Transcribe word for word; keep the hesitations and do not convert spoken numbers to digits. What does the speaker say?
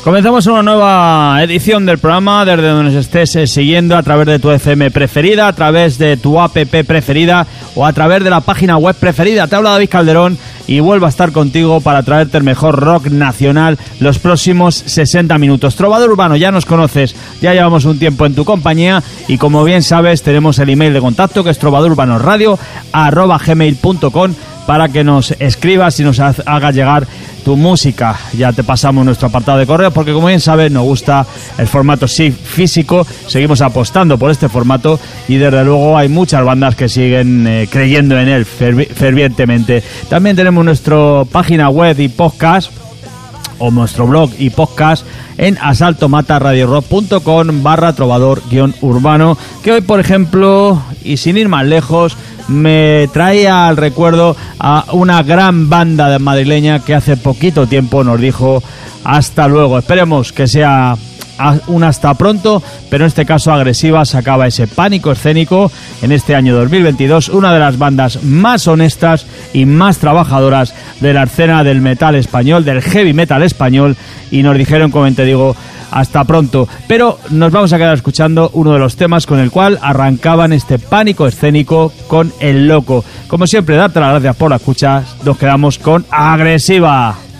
Comenzamos una nueva edición del programa desde donde nos estés eh, siguiendo a través de tu F M preferida, a través de tu app preferida o a través de la página web preferida. Te habla David Calderón y vuelvo a estar contigo para traerte el mejor rock nacional los próximos sesenta minutos. Trovador Urbano, ya nos conoces, ya llevamos un tiempo en tu compañía y como bien sabes tenemos el email de contacto que es trovadorurbanosradio arroba gmail punto com para que nos escribas y nos hagas llegar tu música. Ya te pasamos nuestro apartado de correo porque como bien sabes nos gusta el formato sí físico, seguimos apostando por este formato y desde luego hay muchas bandas que siguen eh, creyendo en él fervi- fervientemente. También tenemos nuestra página web y podcast o nuestro blog y podcast en asaltomataradiorock punto com barra trovador guión urbano, que hoy por ejemplo y sin ir más lejos me traía al recuerdo a una gran banda de madrileña que hace poquito tiempo nos dijo hasta luego. Esperemos que sea un hasta pronto, pero en este caso Agresiva sacaba ese Pánico Escénico en este año dos mil veintidós, una de las bandas más honestas y más trabajadoras de la escena del metal español, del heavy metal español, y nos dijeron, como te digo, hasta pronto. Pero nos vamos a quedar escuchando uno de los temas con el cual arrancaban este Pánico Escénico, con El Loco. Como siempre, darte las gracias por la escucha. Nos quedamos con Agresiva.